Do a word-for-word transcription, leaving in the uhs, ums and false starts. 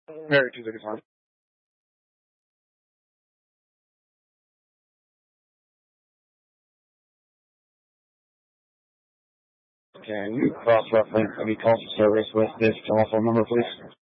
Mary two sixty-five. Can you cross-reference any call for service with this telephone number, please?